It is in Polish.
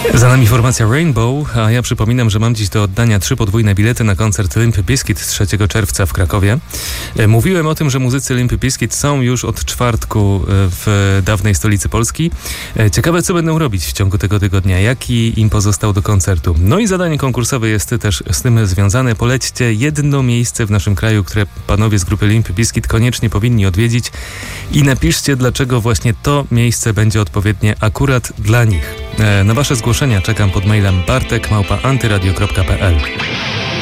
Za nami formacja Rainbow, a ja przypominam, że mam dziś do oddania 3 podwójne bilety na koncert Limp Bizkit 3 czerwca w Krakowie. Mówiłem o tym, że muzycy Limp Bizkit są już od czwartku w dawnej stolicy Polski. Ciekawe, co będą robić w ciągu tego tygodnia, jaki im pozostał do koncertu. No i zadanie konkursowe jest też z tym związane. Polećcie jedno miejsce w naszym kraju, które panowie z grupy Limp Bizkit koniecznie powinni odwiedzić i napiszcie, dlaczego właśnie to miejsce będzie odpowiednie akurat dla nich. Na wasze zgłoszenia czekam pod mailem bartek@antyradio.pl.